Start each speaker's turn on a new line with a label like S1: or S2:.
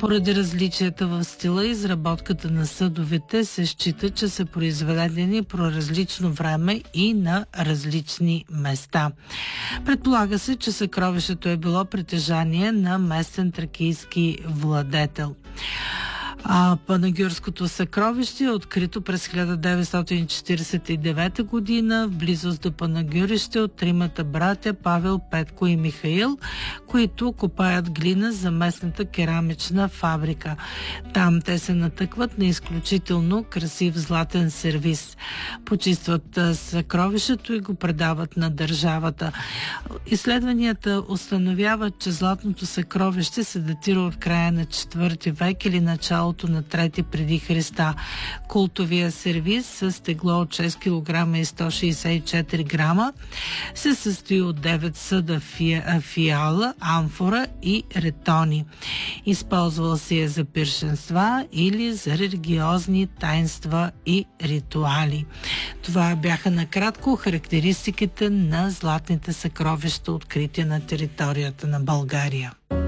S1: Поради различията в стила и изработката на съдовете се счита, че са произведени по различно време и на различни места. Предполага се, че съкровището е било притежание на местен тракийски владетел. Панагюрското съкровище е открито през 1949 година в близост до Панагюрище от тримата братя Павел, Петко и Михаил, които копаят глина за местната керамична фабрика. Там те се натъкват на изключително красив златен сервиз. Почистват съкровището и го предават на държавата. Изследванията установяват, че златното съкровище се датира от края на 4 век или началото на 3 преди Христа. Култовия сервиз с тегло от 6 кг и 164 грама се състои от 9 съда фиала, амфора и ретони. Използвал се е за пиршенства или за религиозни таинства и ритуали. Това бяха накратко характеристиките на златните съкровища, открити на територията на България.